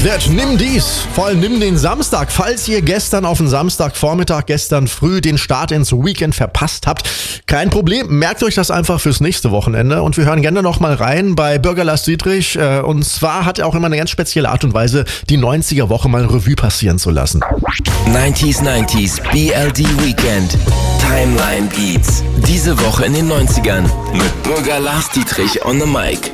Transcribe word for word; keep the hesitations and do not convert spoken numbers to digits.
That, nimm dies, vor allem nimm den Samstag. Falls ihr gestern auf den Samstagvormittag, gestern früh den Start ins Weekend verpasst habt, kein Problem, merkt euch das einfach fürs nächste Wochenende. Und wir hören gerne noch mal rein bei Bürger Lars Dietrich. Und zwar hat er auch immer eine ganz spezielle Art und Weise, die neunziger-Woche mal Revue passieren zu lassen. neunziger neunziger B L D Weekend Timeline Beats. Diese Woche in den neunzigern mit Bürger Lars Dietrich on the mic.